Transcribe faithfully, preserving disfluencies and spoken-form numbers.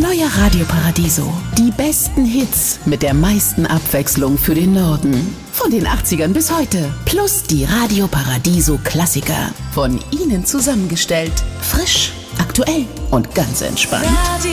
Neuer Radio Paradiso. Die besten Hits mit der meisten Abwechslung für den Norden. Von den achtzigern bis heute. Plus die Radio Paradiso Klassiker. Von Ihnen zusammengestellt. Frisch, aktuell und ganz entspannt.